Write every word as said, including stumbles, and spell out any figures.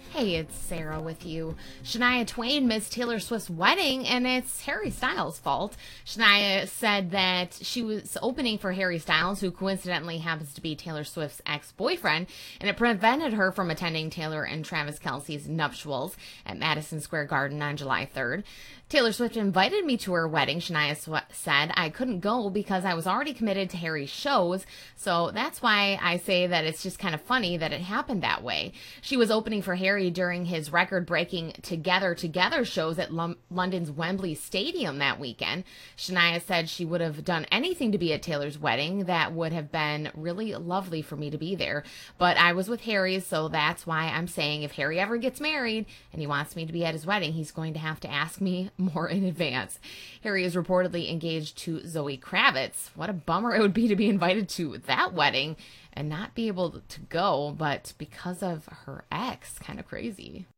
Hey, it's Sarah with you. Shania Twain missed Taylor Swift's wedding, and it's Harry Styles' fault. Shania said that she was opening for Harry Styles, who coincidentally happens to be Taylor Swift's ex-boyfriend, and it prevented her from attending Taylor and Travis Kelce's nuptials at Madison Square Garden on July third. Taylor Swift invited me to her wedding, Shania sw- said. I couldn't go because I was already committed to Harry's shows, so that's why I say that it's just kind of funny that it happened that way. She was opening for Harry during his record-breaking Together Together shows at Lum- London's Wembley Stadium that weekend. Shania said she would have done anything to be at Taylor's wedding. That would have been really lovely for me to be there, but I was with Harry, so that's why I'm saying if Harry ever gets married and he wants me to be at his wedding, he's going to have to ask me more in advance. Harry is reportedly engaged to Zoe Kravitz. What a bummer it would be to be invited to that wedding and not be able to go, but because of her ex, kind of crazy.